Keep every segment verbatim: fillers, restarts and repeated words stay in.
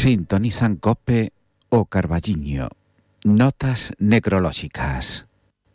Sintonizan Cope o Carballiño. Notas necrolóxicas.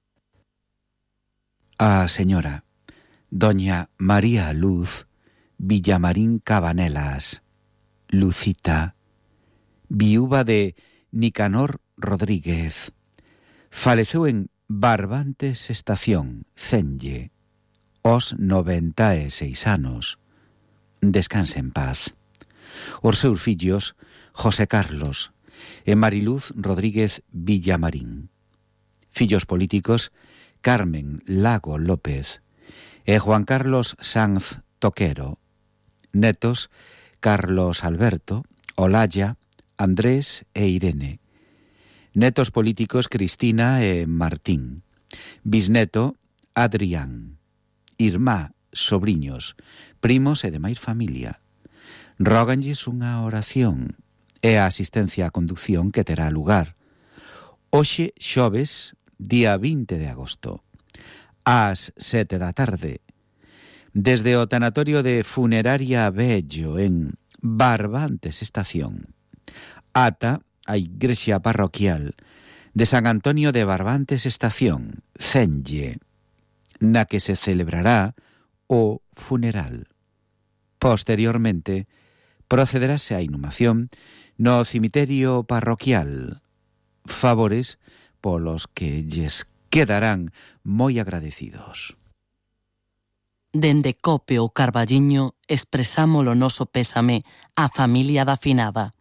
A señora doña María Luz Villamarín Cabanelas, Lucita, viúva de Nicanor Rodríguez, faleceu en Barbantes Estación, Celle, aos noventa e seis anos. Descanse en paz. Os seus fillos, José Carlos e Mariluz Rodríguez Villamarín. Fillos políticos, Carmen Lago López e Juan Carlos Sanz Toquero. Netos, Carlos Alberto, Olaya, Andrés e Irene. Netos políticos, Cristina e Martín. Bisneto, Adrián. Irmá, sobriños, primos e demais familia. Róganlles unha oración e a asistencia á conducción que terá lugar hoxe xoves, día vinte de agosto, ás sete da tarde, desde o tanatorio de Funeraria Bello en Barbantes Estación ata a igrexa parroquial de San Antonio de Barbantes Estación, Celle, na que se celebrará o funeral. Posteriormente, procederase a inhumación no cemiterio parroquial, favores polos que lles quedarán moi agradecidos. Dende Cope o Carballiño expresamos o noso pésame á familia da finada.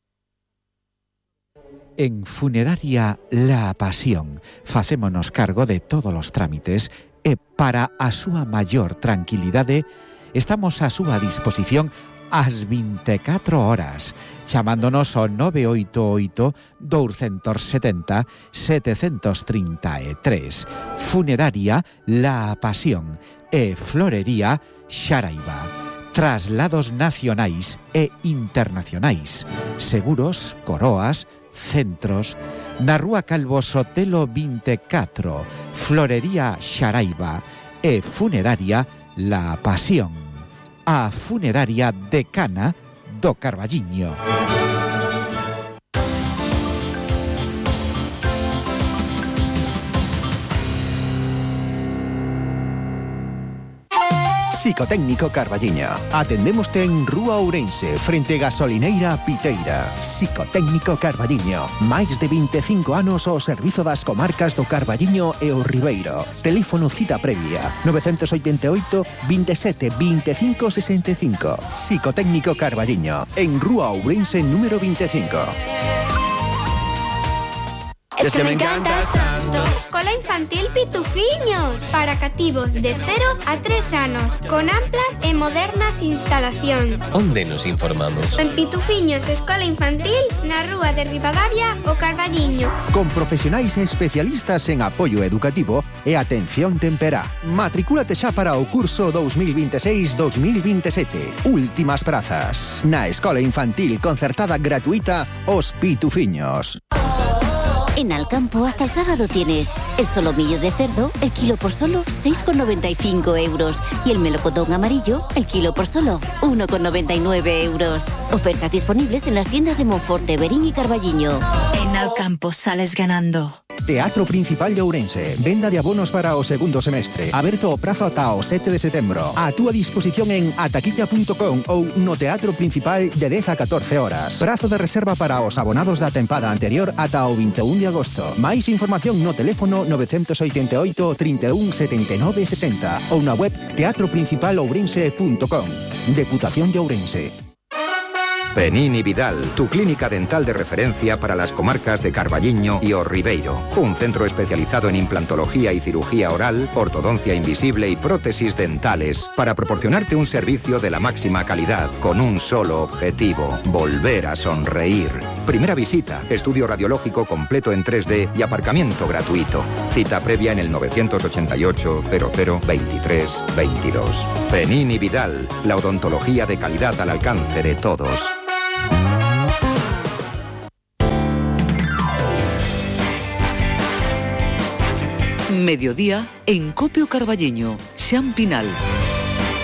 En Funeraria La Pasión facémonos cargo de todos os trámites e para a súa maior tranquilidade estamos a súa disposición ás vinte e catro horas, chamándonos ao nove oito oito, dous sete zero, sete tres tres. Funeraria La Pasión e Florería Xaraiba. Traslados nacionais e internacionais. Seguros, coroas, centros. Na Rúa Calvo Sotelo vinte e catro, Florería Xaraiba e Funeraria La Pasión. A funeraria decana do Carballiño. Psicotécnico Carballiño. Atendémoste en Rúa Ourense, frente Gasolineira Piteira. Psicotécnico Carballiño. Máis de vinte e cinco anos ao servizo das comarcas do Carballiño e o Ribeiro. Teléfono cita previa nove oito oito, veintisiete, veinticinco sesenta y cinco. Psicotécnico Carballiño. En Rúa Ourense número veinticinco. Es que me encantas tanto. Escola Infantil Pitufiños, para cativos de cero a tres anos, con amplas e modernas instalacións. Onde nos informamos? En Pitufiños Escola Infantil, na Rúa de Ribadavia, o Carballiño. Con profesionais e especialistas en apoio educativo e atención temperá. Matricúlate xa para o curso dos mil veintiséis dos mil veintisiete. Últimas prazas. Na Escola Infantil concertada gratuita Os Pitufiños. En Alcampo hasta el sábado tienes el solomillo de cerdo, el kilo por solo seis con noventa y cinco euros y el melocotón amarillo, el kilo por solo uno con noventa y nueve euros. Ofertas disponibles en las tiendas de Monforte, Berín y Carballiño. En Alcampo sales ganando. Teatro Principal de Ourense. Venda de abonos para o segundo semestre. Aberto o prazo ata o sete de setembro. A túa disposición en ataquilla punto com ou no Teatro Principal de dez a catorce horas. Prazo de reserva para os abonados da tempada anterior ata o vinte e un de agosto. Máis información no teléfono nove oito oito, trinta e un, setenta e nove, sesenta ou na web teatro principal ourense punto com. Deputación de Ourense. Penini Vidal, tu clínica dental de referencia para las comarcas de Carballiño y O Ribeiro. Un centro especializado en implantología y cirugía oral, ortodoncia invisible y prótesis dentales para proporcionarte un servicio de la máxima calidad con un solo objetivo: volver a sonreír. Primera visita, estudio radiológico completo en tres D y aparcamiento gratuito. Cita previa en el nueve ocho ocho, cero cero, veintitrés, veintidós. Penini Vidal, la odontología de calidad al alcance de todos. Mediodía en Cope o Carballiño, Xan Pinal.